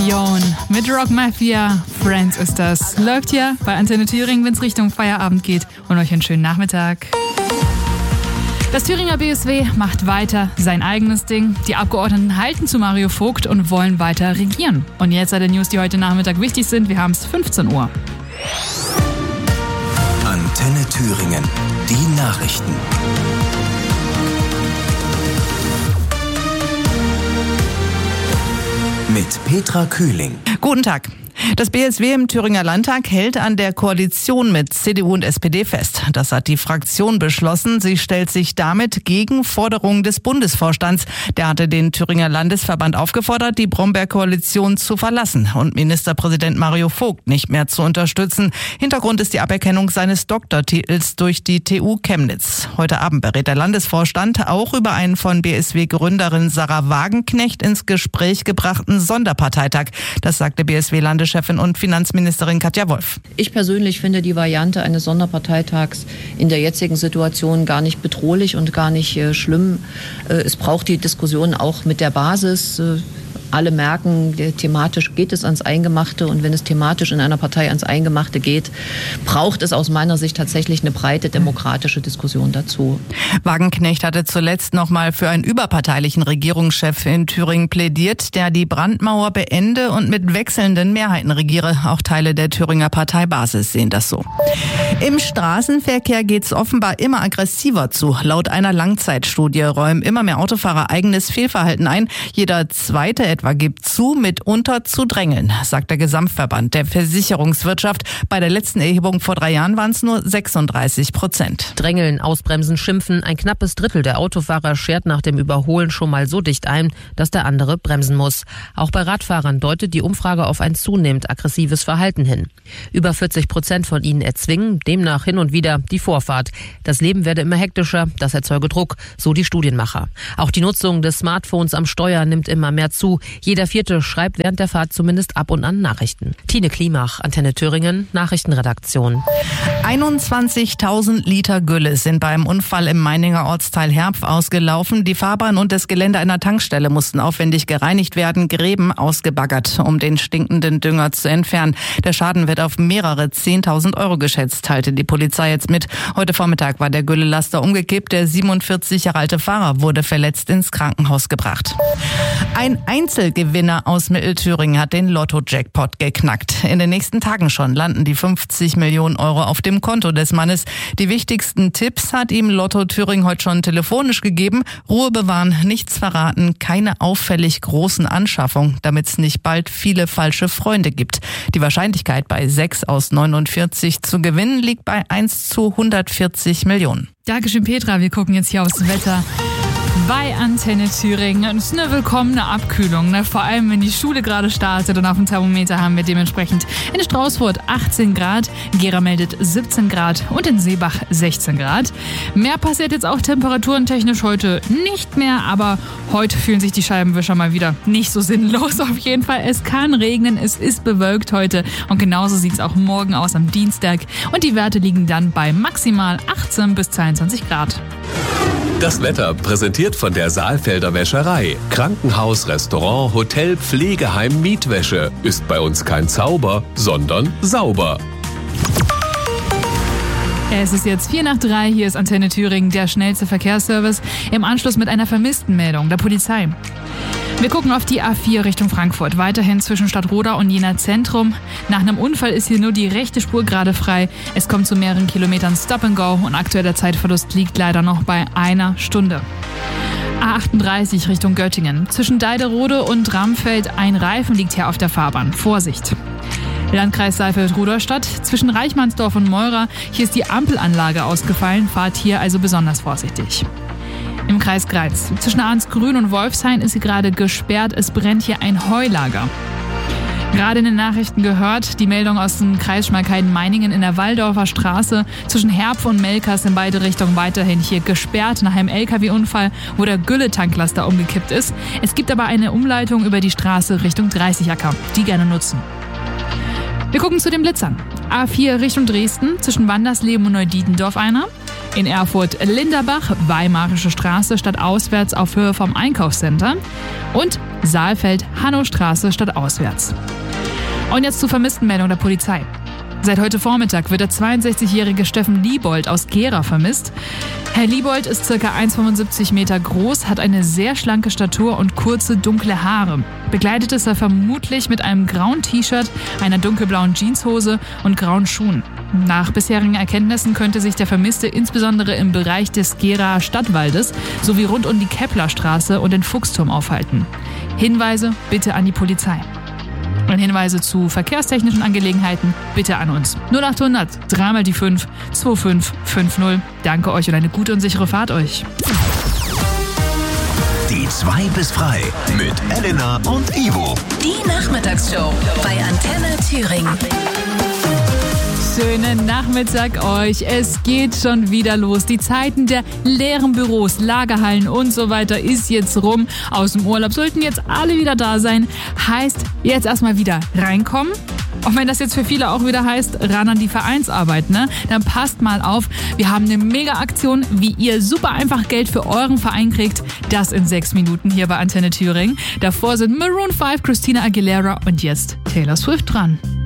Yon mit Rock Mafia. Friends ist das. Läuft hier bei Antenne Thüringen, wenn es Richtung Feierabend geht. Und euch einen schönen Nachmittag. Das Thüringer BSW macht weiter sein eigenes Ding. Die Abgeordneten halten zu Mario Vogt und wollen weiter regieren. Und jetzt alle News, die heute Nachmittag wichtig sind. Wir haben es 15 Uhr. Antenne Thüringen. Die Nachrichten. Mit Petra Kühling. Guten Tag. Das BSW im Thüringer Landtag hält an der Koalition mit CDU und SPD fest. Das hat die Fraktion beschlossen. Sie stellt sich damit gegen Forderungen des Bundesvorstands. Der hatte den Thüringer Landesverband aufgefordert, die Brombeer-Koalition zu verlassen und Ministerpräsident Mario Vogt nicht mehr zu unterstützen. Hintergrund ist die Aberkennung seines Doktortitels durch die TU Chemnitz. Heute Abend berät der Landesvorstand auch über einen von BSW-Gründerin Sarah Wagenknecht ins Gespräch gebrachten Sonderparteitag. Das sagte BSW-Landeschefin und Finanzministerin Katja Wolf. Ich persönlich finde die Variante eines Sonderparteitags in der jetzigen Situation gar nicht bedrohlich und gar nicht schlimm. Es braucht die Diskussion auch mit der Basis. Alle merken, thematisch geht es ans Eingemachte, und wenn es thematisch in einer Partei ans Eingemachte geht, braucht es aus meiner Sicht tatsächlich eine breite demokratische Diskussion dazu. Wagenknecht hatte zuletzt noch mal für einen überparteilichen Regierungschef in Thüringen plädiert, der die Brandmauer beende und mit wechselnden Mehrheiten regiere. Auch Teile der Thüringer Parteibasis sehen das so. Im Straßenverkehr geht es offenbar immer aggressiver zu. Laut einer Langzeitstudie räumen immer mehr Autofahrer eigenes Fehlverhalten ein. Jeder zweite etwa gibt zu, mitunter zu drängeln, sagt der Gesamtverband der Versicherungswirtschaft. Bei der letzten Erhebung vor 3 Jahren waren es nur 36%. Drängeln, ausbremsen, schimpfen. Ein knappes Drittel der Autofahrer schert nach dem Überholen schon mal so dicht ein, dass der andere bremsen muss. Auch bei Radfahrern deutet die Umfrage auf ein zunehmend aggressives Verhalten hin. Über 40% von ihnen erzwingen demnach hin und wieder die Vorfahrt. Das Leben werde immer hektischer, das erzeuge Druck, so die Studienmacher. Auch die Nutzung des Smartphones am Steuer nimmt immer mehr zu. Jeder Vierte schreibt während der Fahrt zumindest ab und an Nachrichten. Tine Klimach, Antenne Thüringen, Nachrichtenredaktion. 21.000 Liter Gülle sind beim Unfall im Meininger Ortsteil Herpf ausgelaufen. Die Fahrbahn und das Gelände einer Tankstelle mussten aufwendig gereinigt werden, Gräben ausgebaggert, um den stinkenden Dünger zu entfernen. Der Schaden wird auf mehrere 10.000 Euro geschätzt, teilte die Polizei jetzt mit. Heute Vormittag war der Güllelaster umgekippt. Der 47 Jahre alte Fahrer wurde verletzt ins Krankenhaus gebracht. Ein Einzelgewinner aus Mittelthüringen hat den Lotto-Jackpot geknackt. In den nächsten Tagen schon landen die 50 Millionen Euro auf dem Konto des Mannes. Die wichtigsten Tipps hat ihm Lotto Thüringen heute schon telefonisch gegeben. Ruhe bewahren, nichts verraten, keine auffällig großen Anschaffungen, damit es nicht bald viele falsche Freunde gibt. Die Wahrscheinlichkeit bei 6 aus 49 zu gewinnen liegt bei 1 zu 140 Millionen. Dankeschön, Petra. Wir gucken jetzt hier aufs Wetter. Bei Antenne Thüringen. Es ist eine willkommene Abkühlung, vor allem wenn die Schule gerade startet, und auf dem Thermometer haben wir dementsprechend in Straußfurt 18 Grad, Gera meldet 17 Grad und in Seebach 16 Grad. Mehr passiert jetzt auch temperaturentechnisch heute nicht mehr, aber heute fühlen sich die Scheibenwischer mal wieder nicht so sinnlos. Auf jeden Fall, es kann regnen, es ist bewölkt heute, und genauso sieht es auch morgen aus am Dienstag, und die Werte liegen dann bei maximal 18 bis 22 Grad. Das Wetter präsentiert von der Saalfelder Wäscherei. Krankenhaus, Restaurant, Hotel, Pflegeheim, Mietwäsche. Ist bei uns kein Zauber, sondern sauber. Es ist jetzt 2:04. Hier ist Antenne Thüringen, der schnellste Verkehrsservice, im Anschluss mit einer Vermisstenmeldung der Polizei. Wir gucken auf die A4 Richtung Frankfurt. Weiterhin zwischen Stadtroda und Jena Zentrum. Nach einem Unfall ist hier nur die rechte Spur gerade frei. Es kommt zu mehreren Kilometern Stop and Go, und aktueller Zeitverlust liegt leider noch bei 1 Stunde. A38 Richtung Göttingen. Zwischen Deiderode und Ramfeld ein Reifen liegt hier auf der Fahrbahn. Vorsicht! Landkreis Saalfeld-Rudolstadt. Zwischen Reichmannsdorf und Meurer. Hier ist die Ampelanlage ausgefallen. Fahrt hier also besonders vorsichtig. Im Kreis Greiz. Zwischen Arnsgrün und Wolfshain ist sie gerade gesperrt. Es brennt hier ein Heulager. Gerade in den Nachrichten gehört, die Meldung aus dem Kreis Schmalkalden-Meiningen in der Walldorfer Straße. Zwischen Herpf und Melkers in beide Richtungen weiterhin hier gesperrt nach einem LKW-Unfall, wo der Gülletanklaster umgekippt ist. Es gibt aber eine Umleitung über die Straße Richtung 30-Acker. Die gerne nutzen. Wir gucken zu den Blitzern. A4 Richtung Dresden, zwischen Wandersleben und Neudietendorf einer. In Erfurt Linderbach, Weimarische Straße, stadtauswärts auf Höhe vom Einkaufscenter. Und Saalfeld, Hannowstraße stadtauswärts. Und jetzt zur Vermisstenmeldung der Polizei. Seit heute Vormittag wird der 62-jährige Steffen Liebold aus Gera vermisst. Herr Liebold ist ca. 1,75 Meter groß, hat eine sehr schlanke Statur und kurze, dunkle Haare. Bekleidet ist er vermutlich mit einem grauen T-Shirt, einer dunkelblauen Jeanshose und grauen Schuhen. Nach bisherigen Erkenntnissen könnte sich der Vermisste insbesondere im Bereich des Gera Stadtwaldes sowie rund um die Keplerstraße und den Fuchsturm aufhalten. Hinweise bitte an die Polizei. Und Hinweise zu verkehrstechnischen Angelegenheiten bitte an uns. 0800 3 mal die 5 2550. Danke euch und eine gute und sichere Fahrt euch. Die 2 bis frei mit Elena und Ivo. Die Nachmittagsshow bei Antenne Thüringen. Schönen Nachmittag euch. Es geht schon wieder los. Die Zeiten der leeren Büros, Lagerhallen und so weiter ist jetzt rum. Aus dem Urlaub sollten jetzt alle wieder da sein. Heißt, jetzt erstmal wieder reinkommen. Und wenn das jetzt für viele auch wieder heißt, ran an die Vereinsarbeit, ne? Dann passt mal auf. Wir haben eine Mega-Aktion, wie ihr super einfach Geld für euren Verein kriegt. Das in 6 Minuten hier bei Antenne Thüringen. Davor sind Maroon 5, Christina Aguilera und jetzt Taylor Swift dran.